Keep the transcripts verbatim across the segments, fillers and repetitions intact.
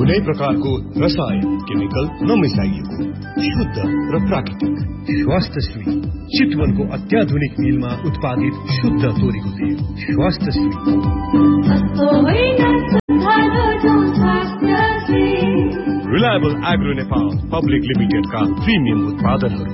कुनै प्रकारको रसायन केमिकल नमिसाइएको शुद्ध र प्राकृतिक स्वास्थ्यश्री चितवनको अत्याधुनिक मिलमा उत्पादित शुद्ध तोरीको तेल स्वास्थ्यश्री। रिलायबल एग्रो नेपाल पब्लिक लिमिटेडका प्रिमियम उत्पादनहरू।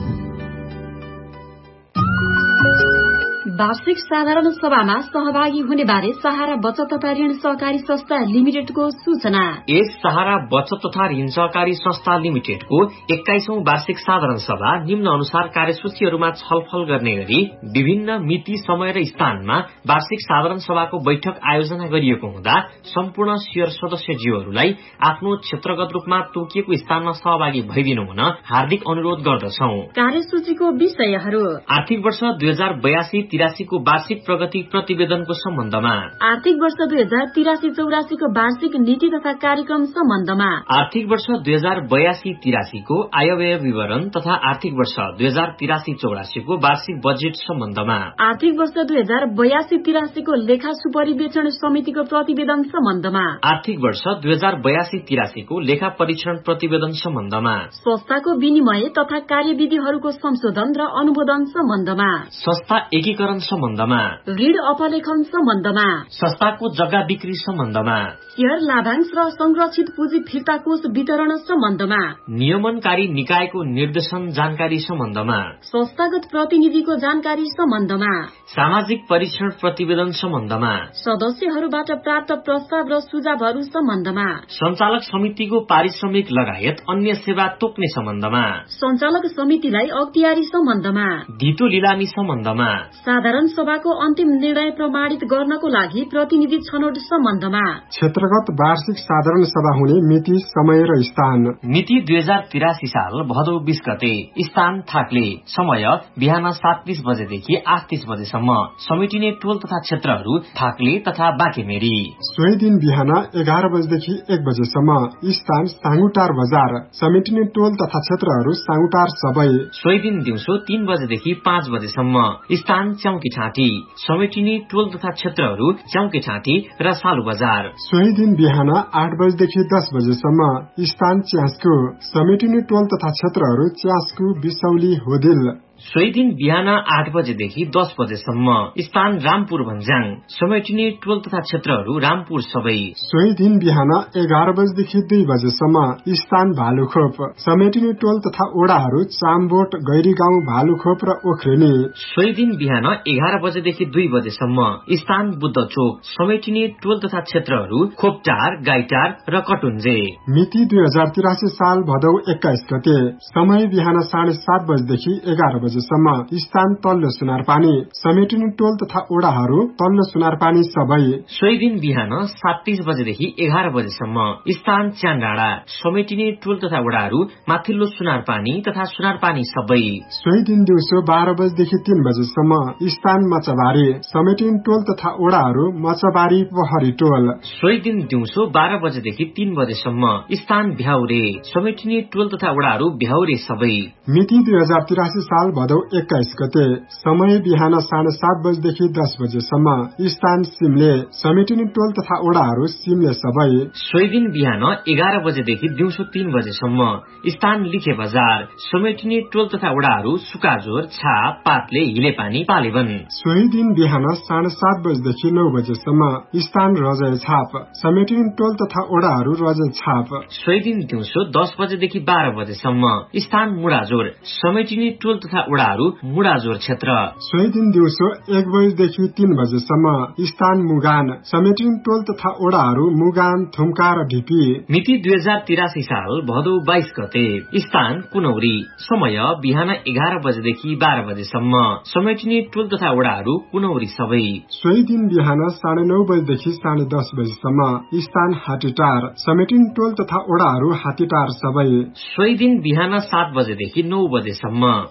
वार्षिक साधारण सभामा सहभागी हुने बारे सहारा बचत तथा ऋण सहकारी संस्था लिमिटेडको सूचना। यस सहारा बचत तथा ऋण सहकारी संस्था लिमिटेडको एक्काइसौं वार्षिक साधारण सभा निम्न अनुसार कार्यसूचीहरूमा छलफल गर्ने गरी विभिन्न मिति, समय र स्थानमा वार्षिक साधारण सभाको बैठक आयोजना गरिएको हुँदा सम्पूर्ण शेयर सदस्यज्यूहरूलाई आफ्नो क्षेत्रगत रूपमा तोकिएको स्थानमा सहभागी भइदिनु हुन हार्दिक अनुरोध गर्दछौं। कार्यसूचीको विषयहरू: आर्थिक वर्ष दुई हजार बयासी तिरासीको वार्षिक प्रगति प्रतिवेदनको सम्बन्धमा, आर्थिक वर्ष दुई हजार तिरासी चौरासीको वार्षिक नीति तथा कार्यक्रम सम्बन्धमा, आर्थिक वर्ष दुई हजार बयासी तिरासीको आयव्यय विवरण तथा आर्थिक वर्ष दुई हजार तिरासी चौरासीको वार्षिक बजेट सम्बन्धमा, आर्थिक वर्ष दुई हजार बयासी तिरासीको लेखा सुपरिवेक्षण समितिको प्रतिवेदन सम्बन्धमा, आर्थिक वर्ष दुई हजार बयासी तिरासीको लेखा परीक्षण प्रतिवेदन सम्बन्धमा, संस्थाको विनिमय तथा कार्यविधिहरूको संशोधन र अनुमोदन सम्बन्धमा, संस्था एकीकरण सम्बन्धमा, ऋण अपलेखन सम्बन्धमा, संस्थाको जग्गा बिक्री सम्बन्धमा, शेयर लाभांश र संरक्षित पुँजी फिर्ता कोष वितरण सम्बन्धमा, नियमनकारी निकायको निर्देशन जानकारी सम्बन्धमा, संस्थागत प्रतिनिधिको जानकारी सम्बन्धमा, सामाजिक परीक्षण प्रतिवेदन सम्बन्धमा, सदस्यहरूबाट प्राप्त प्रस्ताव र सुझावहरू सम्बन्धमा, सञ्चालक समितिको पारिश्रमिक लगायत अन्य सेवा तोक्ने सम्बन्धमा, सञ्चालक समितिलाई अख्तियारी सम्बन्धमा, धितो लिलामी सम्बन्धमा, साधारण सभाको अन्तिम निर्णय प्रमाणित गर्नको लागि प्रतिनिधि छनौट सम्बन्धमा, क्षेत्रगत वार्षिक साधारण सभा हुने मिति, समय र स्थान। मिति दुई हजार तिरासी साल भदौ बीस गते, स्थान थाक्ले, समय बिहान सात तीस बजेदेखि आठ तीस बजेसम्म, समेटिने टोल तथा क्षेत्रहरू थाक्ले तथा बाँकेमेरी। सोही दिन बिहान एघार बजेदेखि एक बजेसम्म, स्थान साङ्गुटार बजार, समेटिने टोल तथा क्षेत्रहरू साङ्गुटार सबै। सोही दिन दिउँसो तीन बजेदेखि पाँच बजेसम्म, स्थान च्याउकी ठाँटी, समेटिने टोल तथा क्षेत्रहरू च्याउकी ठाँटी र सालु बजार। सोही दिन बिहान आठ बजेदेखि दस बजेसम्म, स्थान च्यास्कु, समेटिने टोल तथा क्षेत्रहरू च्यास्कु, बिसौली, होदिल। सोही दिन बिहान आठ बजेदेखि दस बजेसम्म, स्थान रामपुर भन्ज्याङ, समेटिने टोल तथा क्षेत्रहरू रामपुर सबै। सोही दिन बिहान एघार बजेदेखि दुई बजेसम्म, स्थान भालुखोप, समेटिने टोल तथा ओडाहरू चामबोट, गैरी गाउँ, भालुखोप र ओख्रेनी। सोही दिन बिहान एघार बजेदेखि दुई बजेसम्म, स्थान बुद्ध चोक, समेटिने टोल तथा क्षेत्रहरू खोपटार, गाइटार र कटुन्जे। मिति दुई हजार तिरासी साल भदौ एक्काइस गते, समय बिहान साढे सात बजेदेखि एघार बजे सम्म, स्थान तल्लो सुनारपानी, समेटिने टोल तथा ओडाहरू तल्लो सुनारपानी सबै। सोही दिन बिहान सात तीस बजेदेखि एघार बजेसम्म, स्थान च्यानडाँडा, समेटिने टोल तथा ओडाहरू माथिल्लो सुनारपानी तथा सुनारपानी सबै। सोही दिन दिउँसो बाह्र बजेदेखि तीन बजेसम्म, स्थान मचबारी, समेटिने टोल तथा ओडाहरू मचबारी, पहरी टोल। सोही दिन दिउँसो बाह्र बजेदेखि तीन बजेसम्म, स्थान भ्याउरे, समेटिने टोल तथा ओडाहरू भ्याउरे सबै। मिति दुई हजार तिरासी साल भदौ एक्काइस गते, समय बिहान साढे सात बजेदेखि दस बजेसम्म, स्थान सिमले, समेटिने टोल तथा ओडाहरू सिमले सबै। सोही दिन बिहान एघार बजेदेखि दिउँसो तीन बजेसम्म, स्थान लिखे बजार, समेटिने टोल तथा ओडाहरू सुकाजोर, छाप, पातले, हिलेपानी, पालेवन। सोही दिन बिहान साढे सात बजेदेखि नौ बजेसम्म, स्थान रजय छाप, समेटिने टोल तथा ओडाहरू रजय छाप। सोही दिन दिउँसो दस बजेदेखि बाह्र बजेसम्म, स्थान मुडाजोर, समेटिने टोल तथा ओडाहरू मुडाजोर क्षेत्र। सोही दिन दिउँसो एक बजेदेखि तीन बजेसम्म, स्थान मुगान, समेटिने टोल तथा ओडाहरू मुगान, थुम्का र ढिपी। मिति दुई हजार तिरासी साल भदौ बाइस गते, स्थान कुनौरी, समय बिहान एघार बजेदेखि बाह्र बजेसम्म, समेटिने टोल तथा ओडाहरू कुनौरी सबै। सोही दिन बिहान साढे नौ बजेदेखि साढे दस बजेसम्म, स्थान हाटीटार, समेटिने टोल तथा ओडाहरू हातीटार सबै। सोही दिन बिहान सात बजेदेखि नौ बजेसम्म, स्थान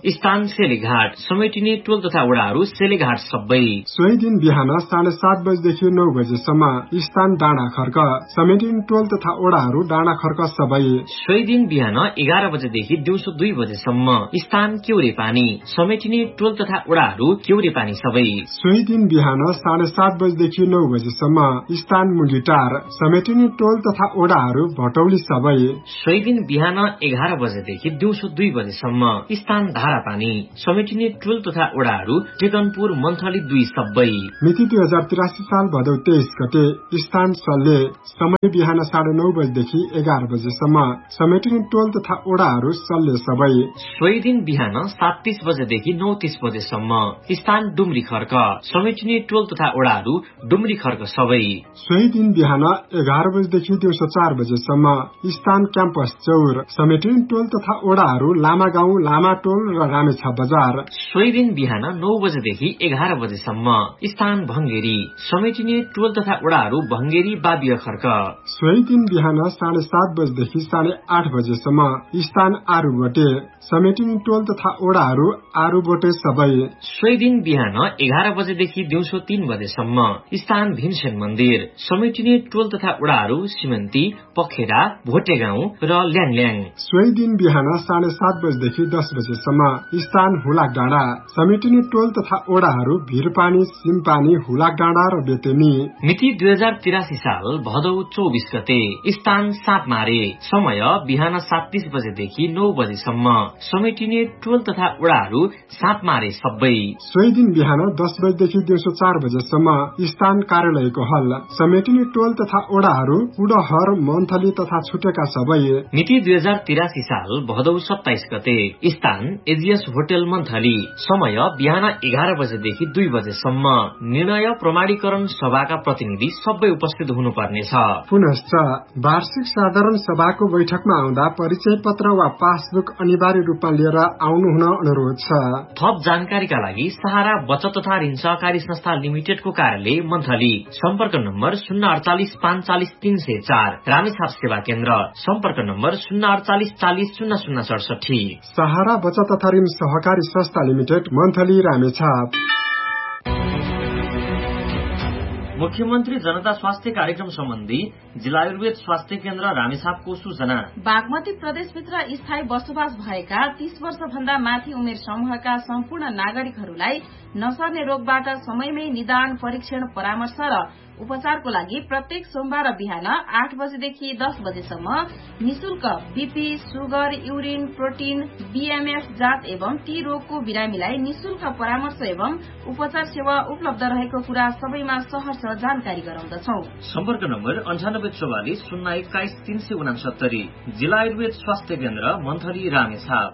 स्थान सेलेघाट, समेटिने टोल तथा वडाहरू सेलेघाट सबै। सोही दिन बिहान साढे सात बजेदेखि नौ बजेसम्म स्थान डाँडा खर्क, समेटिने टोल तथा वडाहरू डाँडा खर्क सबै। सोही दिन बिहान एघार बजेदेखि दिउँसो दुई बजेसम्म स्थान केउरे पानी, समेटिने टोल तथा वडाहरू केउरे पानी सबै। सोही दिन बिहान साढे सात बजेदेखि नौ बजेसम्म स्थान मुगीटार, समेटिने टोल तथा वडाहरू भटौली सबै। सोही दिन बिहान एघार बजेदेखि दिउँसो दुई बजेसम्म स्थान धारापानी, समेटिने टोल तथा वडाहरू टेकनपुर मन्थली दुई सबै। मिति दुई हजार तिरासी साल भदौ तेइस गते स्थान सल्ले, समय बिहान साढे नौ बजेदेखि एघार बजेसम्म समेटिने टोल तथा वडाहरू सल्ले सबै। सोही दिन बिहान सात तीस बजेदेखि नौ तीस बजेसम्म स्थान डुम्री खर्क, समेटिने टोल तथा वडाहरू डुम्री खर्क सबै। सोही दिन बिहान एघार बजेदेखि दिउँसो चार बजेसम्म स्थान क्याम्पस चौर, समेटिने टोल तथा वडाहरू लामा गाउँ, लामा टोल र रामेछा बजार। सोही दिन बिहान नौ बजेदेखि एघार बजेसम्म स्थान भंगेरी, समेटिने टोल तथा वडाहरू भंगेरी बाबिया खर्क। सोही दिन बिहान साढे सात बजेदेखि साढे आठ बजेसम्म स्थान आरुबोटे, समेटिने टोल तथा वडाहरू आरुबोटे सबै। सोही दिन बिहान एघार बजेदेखि दिउँसो तीन बजेसम्म स्थान भीमसेन मन्दिर, समेटिने टोल तथा वडाहरू सिमन्ती, पखेरा, भोटेगाउँ र ल्याङल्याङ। सोही दिन बिहान साढे सात बजेदेखि दस बजेसम्म स्थान हुलाक डाँडा, समेटिने टोल तथा वडाहरू भिरपानी, सिमपानी, हुलाक डाँडा र बेतेनी। मिति दुई हजार तिरासी साल भदौ चौबिस गते स्थान सापमारे, समय बिहान सात तीस बजेदेखि नौ बजेसम्म समेटिने टोल तथा वडाहरू सापमारे सबै। सोही दिन बिहान दस बजेदेखि दिउँसो चार बजेसम्म स्थान कार्यालयको हल, समेटिने टोल तथा वडाहरू उडहर, मन्थली तथा छुटेका सबै। मिति दुई हजार तिरासी साल भदौ सत्ताइस गते स्थान एजिएस होटल मन्थली, समय बिहान एघार बजेदेखि दुई बजेसम्म निर्णय प्रमाणीकरण सभाका प्रतिनिधि सबै उपस्थित हुनुपर्नेछ। पुनश्च वार्षिक साधारण सभाको बैठकमा आउँदा परिचय पत्र वा पासबुक अनिवार्य रूपमा लिएर आउनु हुन अनुरोध छ। थप जानकारीका लागि सहारा बचत तथा ऋण सहकारी संस्था लिमिटेडको कार्यालय मन्थली, सम्पर्क नम्बर शून्य अडचालिस पाँच चालिस तीन सय चार, रामेछाप सेवा केन्द्र, सम्पर्क नम्बर शून्य अडचालिस चालिस शून्य शून्य सडसठी। सहारा बचत तथा ऋण सहकारी संस्था लिमिटेड, मन्थली, रामेछाप। मुख्यमन्त्री जनता स्वास्थ्य कार्यक्रम सम्बन्धी जिल्ला आयुर्वेद स्वास्थ्य केन्द्र रामेछापको सूचना। बागमती प्रदेशभित्र स्थायी बसोबास भएका तीस वर्ष भन्दा माथि उमेर समूहका सम्पूर्ण नागरिकहरूलाई नसर्ने रोगबाट समयमै निदान, परीक्षण, परामर्श र उपचारको लागि प्रत्येक सोमबार बिहान आठ बजेदेखि दस बजेसम्म निशुल्क BP, sugar, urine, protein, BMF जाँच एवं ती रोगको बिरामीलाई निशुल्क परामर्श एवं उपचार सेवा उपलब्ध रहेको कुरा सबैमा सहर्ष जानकारी गराउँदछौ। सम्पर्क नम्बर अन्ठानब्बे चौवालिस शून्य एक्काइस तीन सय उनासत्तरी, जिल्ला आयुर्वेद स्वास्थ्य केन्द्र, मन्थली, रामेछाप।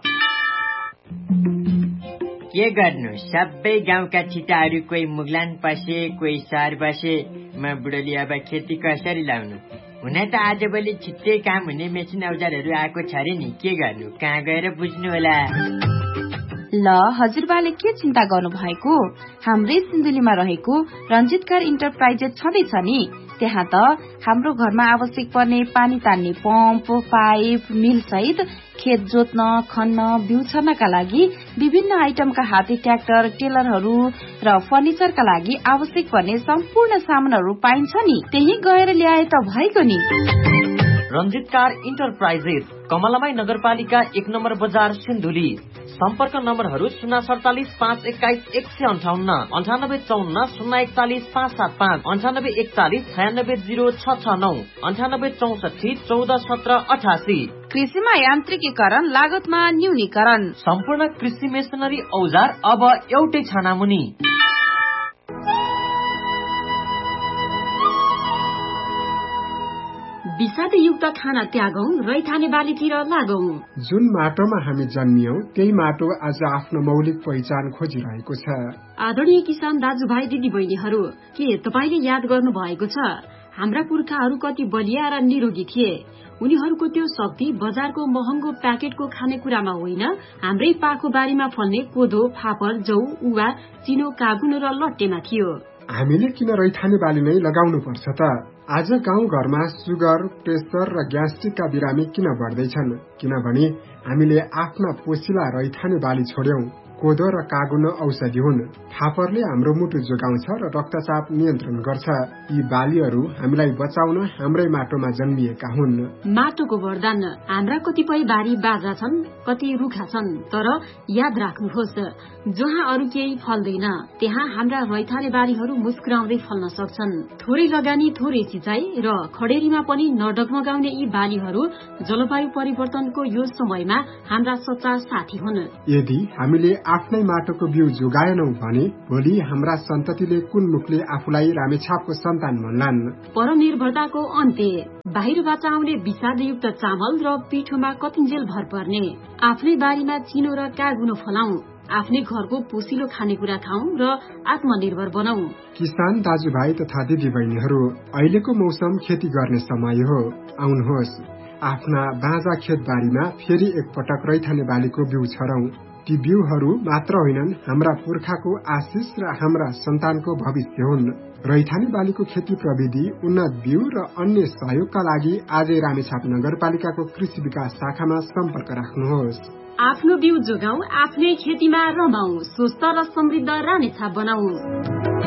के गर्नु, सबै गाउँका छिटाहरू कोही मुगलान पसे, कोही सहर बसे। म बुढोली अब खेती कसरी लाउनु? हुन त आजभोलि छिट्टै काम हुने मेसिन औजारहरू आएको छ रे नि, के गर्नु, कहाँ गएर बुझ्नु होला? ल हजुरबाले के चिन्ता गर्नु भएको? हाम्रै सिन्धुलीमा रहेको रञ्जितकार इन्टरप्राइजेस छँदैछ नि, त्यहाँ त हाम्रो घरमा आवश्यक पर्ने पानी तान्ने पम्प, पाइप, मिल सहित खेत जोत्न, खन्न, बिउ छर्नका लागि विभिन्न आइटमका हाते ट्र्याक्टर, टेलरहरू र फर्निचरका लागि आवश्यक पर्ने सम्पूर्ण सामानहरू पाइन्छ नि, त्यही गएर ल्याए त भएको नि। रञ्जितकार इन्टरप्राइजेस, कमलामाई नगरपालिका एक नम्बर बजार, सिन्धुली। सम्पर्क नम्बरहरू शून्य सडचालिस पाँच एक्काइस एक सय अन्ठाउन्न, अन्ठानब्बे चौन्न शून्य एकचालिस पाँच सात पाँच, अन्ठानब्बे एकचालिस छयानब्बे जिरो छ छ नौ, अन्ठानब्बे चौसठी चौध सत्र अठासी। कृषिमा यान्त्रिकीकरण, लागतमा न्यूनीकरण, सम्पूर्ण कृषि मेसिनरी औजार अब एउटै छानामुनि। विषादयुक्त खाना त्यागौं, रैथाने बालीतिर लागौं। जुन माटोमा हामी जन्मियौं त्यही माटो आज आफ्नो मौलिक पहिचान खोजिरहेको छ। आदरणीय किसान दाजुभाइ दिदी बहिनीहरू, के तपाईले याद गर्नु भएको छ हाम्रा पुर्खाहरू कति बलिया र निरोगी थिए? उनीहरूको त्यो शक्ति बजारको महँगो प्याकेटको खानेकुरामा होइन, हाम्रै पाखो बारीमा फल्ने कोदो, फापर, जौ, उवा, चिनो, कागुनो र लट्टेमा थियो। हामीले किन रैथाने बाली नै लगाउनु पर्छ त? आज गाउँ घरमा सुगर, प्रेसर र ग्यास्ट्रिकका बिरामी किन बढ्दैछन्? किनभने हामीले आफ्ना पोसिला रैथाने बाली छोड्यौं। कोदो र कागुन औषधि हुन्। फापरले हाम्रो मुटु जोगाउँछ र रक्तचाप नियन्त्रण गर्छ। यी बालीहरू हामीलाई बचाउन हाम्रै माटोमा जन्मिएका हुन्। माटोको वरदान। हाम्रा कतिपय बारी बाजा छन्, कति रुखा छन्, तर याद राख्नुहोस्, जहाँ अरू केही फल्दैन त्यहाँ हाम्रा रैथाने बारीहरू मुस्कुराउँदै फल्न सक्छन्। थोरै लगानी, थोरै सिँचाइ र खडेरीमा पनि नडगमगाउने यी बालीहरू जलवायु परिवर्तनको यो समयमा हाम्रा सच्चा साथी हुन्। यदि हामीले आफ्नै माटोको बिउ जोगाएनौं भने भोलि हाम्रा सन्ततिले कुन मुखले आफूलाई रामेछापको सन्तान भन्लान्। परनिर्भरताको अन्त्य। बाहिरबाट आउने विषादयुक्त चामल र पिठोमा कतिन्जेल भर पर्ने। आफ्नै बारीमा चिनो र कागुनो फलाऊ, आफ्नै घरको पोसिलो खानेकुरा खाऊ र आत्मनिर्भर बनाऊ। किसान दाजुभाइ तथा दिदी बहिनीहरू, अहिलेको मौसम खेती गर्ने समय हो। आउनुहोस्, आफ्ना बाँझा खेतबारीमा फेरि एकपटक रैथाने बालीको बिउ छरौं। ती बिउहरू मात्र होइनन्, हाम्रा पुर्खाको आशिष र हाम्रा सन्तानको भविष्य हुन्। रैथाने बालीको खेती प्रविधि, उन्नत बिउ र अन्य सहयोगका लागि आजै रामेछाप नगरपालिकाको कृषि विकास शाखामा सम्पर्क राख्नुहोस्। आफ्नो बिउ जोगाऊ, आफ्नै खेतीमा रमाऊ, स्वस्थ र समृद्ध रामेछाप बनाऊ।